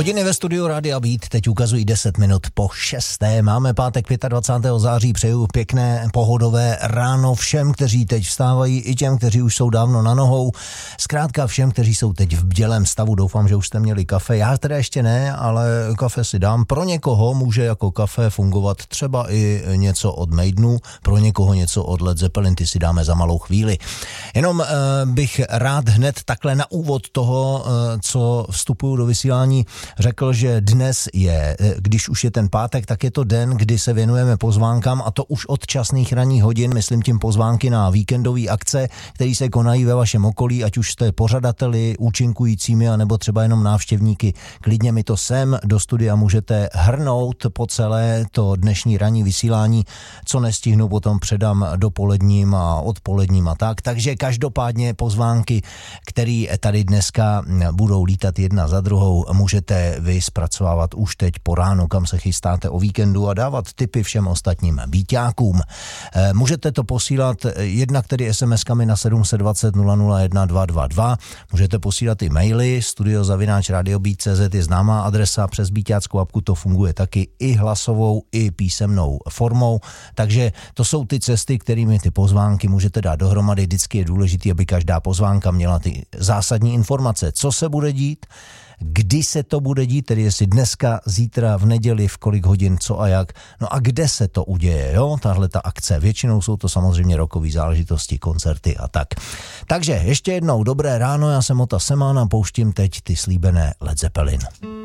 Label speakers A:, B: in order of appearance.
A: Hodiny ve studiu Rádia Beat teď ukazují 10 minut po 6. Máme pátek 25. září, přeju pěkné pohodové ráno všem, kteří teď vstávají, i těm, kteří už jsou dávno na nohou. Zkrátka všem, kteří jsou teď v bdělém stavu, doufám, že už jste měli kafe. Já teda ještě ne, ale kafe si dám. Pro někoho může jako kafe fungovat třeba i něco od Maidenu, pro někoho něco od Led Zeppelin, ty si dáme za malou chvíli. Jenom bych rád hned takhle na úvod toho, co vstupuju do vysílání, řekl, že dnes je, když už je ten pátek, tak je to den, kdy se věnujeme pozvánkám, a to už od časných ranních hodin, myslím tím pozvánky na víkendové akce, které se konají ve vašem okolí, ať už jste pořadateli, účinkujícími, anebo třeba jenom návštěvníky. Klidně mi to sem do studia můžete hrnout po celé to dnešní ranní vysílání, co nestihnu, potom předám dopoledním a odpoledním a tak. Takže každopádně pozvánky, které tady dneska budou lítat jedna za druhou, můžete vy zpracovávat už teď po ránu, kam se chystáte o víkendu, a dávat tipy všem ostatním býťákům. Můžete to posílat jednak tedy SMS-kami na 720 001 222, můžete posílat i maily, studio@radiobeat.cz je známá adresa, přes býťáckou apku to funguje taky i hlasovou, i písemnou formou, takže to jsou ty cesty, kterými ty pozvánky můžete dát dohromady. Vždycky je důležité, aby každá pozvánka měla ty zásadní informace, co se bude dít, kdy se to bude dít, tedy jestli dneska, zítra, v neděli, v kolik hodin, co a jak, no a kde se to uděje, jo, tahle ta akce. Většinou jsou to samozřejmě rockové záležitosti, koncerty a tak. Takže ještě jednou dobré ráno, já jsem Ota Semán a pouštím teď ty slíbené Led Zeppelin.